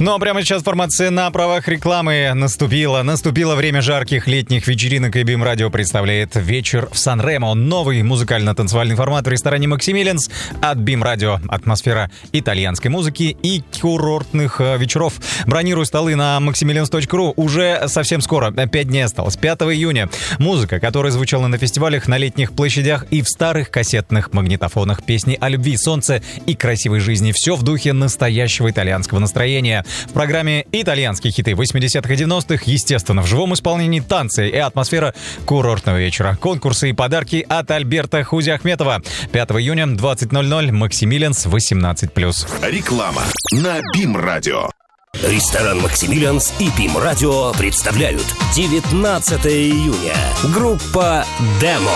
Ну а прямо сейчас формация на правах рекламы наступила. Наступило время жарких летних вечеринок, и BIM Radio представляет вечер в Сан-Ремо. Новый музыкально-танцевальный формат в ресторане «Максимилианс» от BIM Radio. Атмосфера итальянской музыки и курортных вечеров. Бронирую столы на maximilians.ru уже совсем скоро. 5 дней осталось. 5 июня. Музыка, которая звучала на фестивалях, на летних площадях и в старых кассетных магнитофонах. Песни о любви, солнце и красивой жизни. Все в духе настоящего итальянского настроения. В программе итальянские хиты 80-х и 90-х, естественно, в живом исполнении танцы и атмосфера курортного вечера. Конкурсы и подарки от Альберта Хузиахметова. 5 июня, 20:00, Максимилианс, 18+. Реклама на BIM Radio. Ресторан «Максимилианс» и BIM Radio представляют 19 июня. Группа «Демо».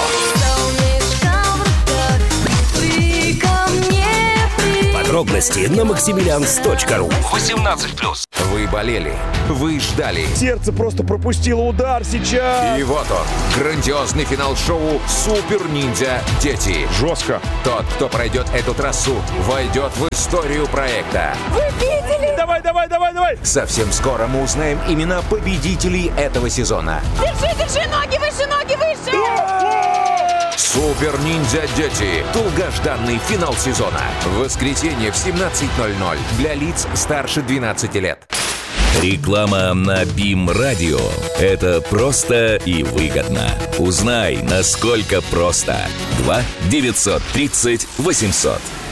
Подробности на maximilians.ru. 18+. Вы болели, вы ждали. Сердце просто пропустило удар сейчас. И вот он, грандиозный финал шоу «Супер Ниндзя Дети». Жестко. Тот, кто пройдет эту трассу, войдет в историю проекта. Вы видели? Давай. Совсем скоро мы узнаем имена победителей этого сезона. Держи, ноги выше! «Супер Ниндзя Дети». Долгожданный финал сезона. В воскресенье в 17:00 для лиц старше 12 лет. Реклама на BIM Radio. Это просто и выгодно. Узнай, насколько просто. 2 930 800.